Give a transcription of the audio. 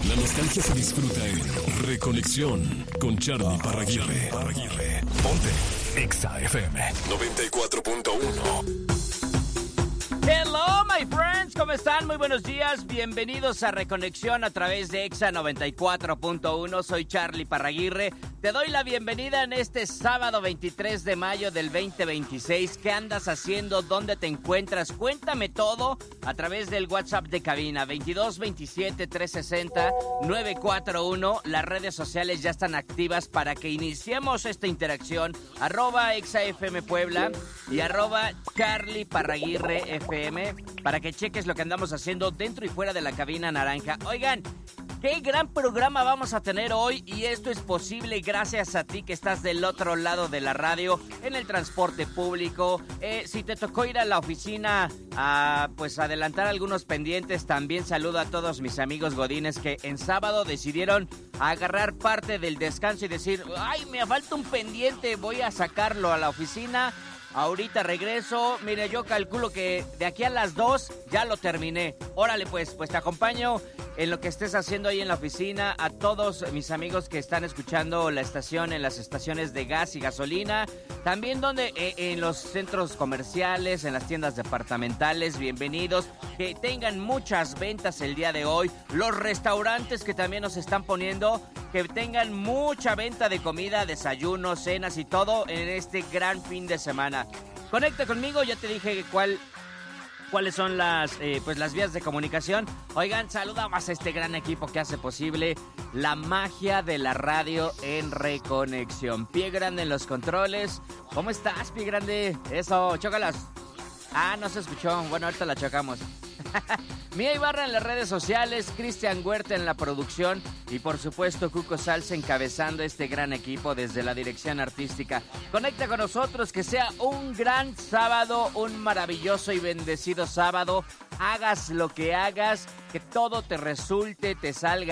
La nostalgia se disfruta en Reconexión con Charly Parraguirre. Ponte Exa FM 94.1. Hello, my friends, ¿cómo están? Muy buenos días, bienvenidos a Reconexión a través de Exa 94.1. Soy Charly Parraguirre. Te doy la bienvenida en este sábado 23 de mayo del 2026. ¿Qué andas haciendo? ¿Dónde te encuentras? Cuéntame todo a través del WhatsApp de cabina 22 27 360 941. Las redes sociales ya están activas para que iniciemos esta interacción. @ExaFM Puebla y @Charly Parraguirre FM para que cheques lo que andamos haciendo dentro y fuera de la cabina naranja. Oigan, qué gran programa vamos a tener hoy, y esto es posible gracias a ti que estás del otro lado de la radio, en el transporte público. Si te tocó ir a la oficina a pues adelantar algunos pendientes, también saludo a todos mis amigos godines que en sábado decidieron agarrar parte del descanso y decir, ay, me falta un pendiente, voy a sacarlo a la oficina. Ahorita regreso, mire, yo calculo que de aquí a las 2 ya lo terminé. Órale, pues te acompaño en lo que estés haciendo ahí en la oficina. A todos mis amigos que están escuchando la estación en las estaciones de gas y gasolina. También en los centros comerciales, en las tiendas departamentales, bienvenidos. Que tengan muchas ventas el día de hoy. Los restaurantes que también nos están poniendo, que tengan mucha venta de comida, desayunos, cenas y todo en este gran fin de semana. Conecta conmigo, ya te dije cuáles son las vías de comunicación. Oigan, saludamos a este gran equipo que hace posible la magia de la radio en Reconexión. Pie Grande en los controles. ¿Cómo estás, Pie Grande? Eso, chócalas. Ah, no se escuchó. Bueno, ahorita la chocamos. Mía Ibarra en las redes sociales, Cristian Huerta en la producción y por supuesto Cuco Salsa encabezando este gran equipo desde la dirección artística. Conecta con nosotros, que sea un gran sábado, un maravilloso y bendecido sábado. Hagas lo que hagas, que todo te resulte, te salga